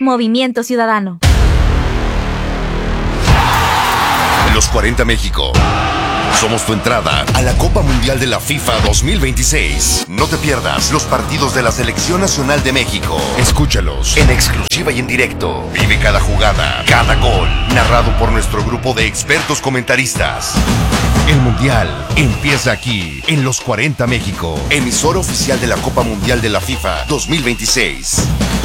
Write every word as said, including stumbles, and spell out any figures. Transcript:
Movimiento Ciudadano. Los cuarenta México. Somos tu entrada a la Copa Mundial de la FIFA dos mil veintiséis. No te pierdas los partidos de la Selección Nacional de México. Escúchalos en exclusiva y en directo. Vive cada jugada, cada gol, narrado por nuestro grupo de expertos comentaristas. El Mundial empieza aquí, en Los cuarenta México, emisora oficial de la Copa Mundial de la FIFA dos mil veintiséis.